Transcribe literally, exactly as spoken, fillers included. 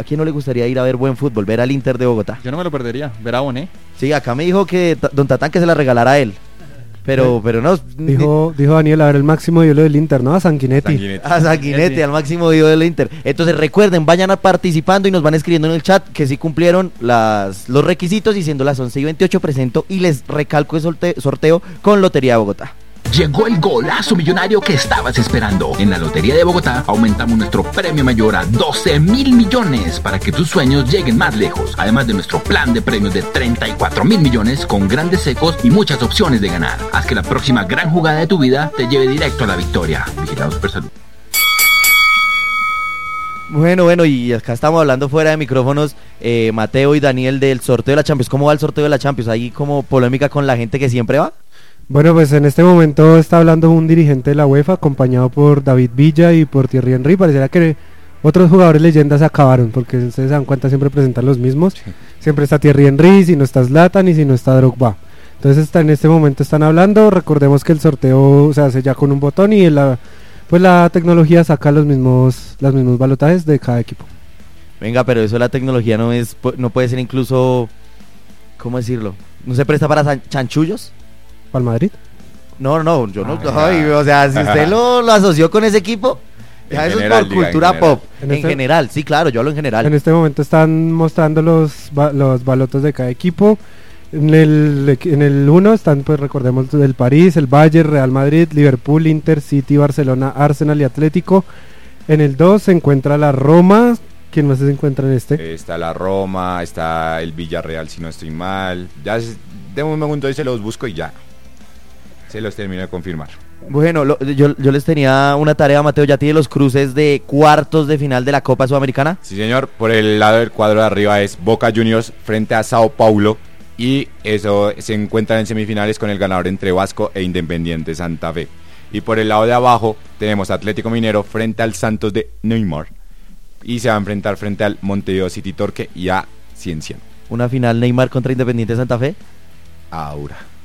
quién no le gustaría ir a ver buen fútbol, ver al Inter de Bogotá? Yo no me lo perdería, ver a Boné. Sí, acá me dijo que t- don Tatán que se la regalara a él. Pero, pero no. Dijo, dijo Daniel, a ver el máximo ídolo del Inter, ¿no? A Sanguinetti. Sanguinetti. A Sanguinetti, al máximo ídolo del Inter. Entonces recuerden, vayan a participando y nos van escribiendo en el chat que sí cumplieron las, los requisitos, y siendo las once y veintiocho presento y les recalco el sorte- sorteo con Lotería de Bogotá. Llegó el golazo millonario que estabas esperando. En la Lotería de Bogotá aumentamos nuestro premio mayor a doce mil millones para que tus sueños lleguen más lejos. Además de nuestro plan de premios de treinta y cuatro mil millones con grandes secos y muchas opciones de ganar. Haz que la próxima gran jugada de tu vida te lleve directo a la victoria. Vigilados por Salud. Bueno, bueno, y acá estamos hablando fuera de micrófonos, eh, Mateo y Daniel, del sorteo de la Champions. ¿Cómo va el sorteo de la Champions? ¿Hay como polémica con la gente que siempre va? Bueno, pues en este momento está hablando un dirigente de la UEFA acompañado por David Villa y por Thierry Henry. Pareciera que otros jugadores leyendas acabaron, porque ustedes se dan cuenta, siempre presentan los mismos. Sí. Siempre está Thierry Henry, si no está Zlatan y si no está Drogba. Entonces está, en este momento están hablando. Recordemos que el sorteo se hace ya con un botón y la, pues la tecnología saca los mismos, los mismos balotajes de cada equipo. Venga, pero eso la tecnología no es, no puede ser incluso, ¿cómo decirlo? ¿No se presta para san- chanchullos? ¿Para el Madrid? No, no, yo no, Ah, ay, o sea, si usted lo, lo asoció con ese equipo, ya En eso general, es por diga, cultura en general. pop. En En, este- general, sí, claro, yo hablo en general. En este momento están mostrando los ba- los balotos de cada equipo. En el en el uno están, pues recordemos, el París, el Bayern, Real Madrid, Liverpool, Inter, City, Barcelona, Arsenal y Atlético. En el dos se encuentra la Roma. ¿Quién más se encuentra en este? Está la Roma, está el Villarreal, si no estoy mal. Ya, es- de un momento y se los busco y ya. Se los termino de confirmar. Bueno, lo- yo, yo les tenía una tarea, Mateo, ya tiene los cruces de cuartos de final de la Copa Sudamericana. Sí, señor. Por el lado del cuadro de arriba es Boca Juniors frente a Sao Paulo. Y eso se encuentra en semifinales con el ganador entre Vasco e Independiente Santa Fe. Y por el lado de abajo tenemos Atlético Minero frente al Santos de Neymar. Y se va a enfrentar frente al Montevideo City Torque y a Cienciano. Una final Neymar contra Independiente Santa Fe. Ahora.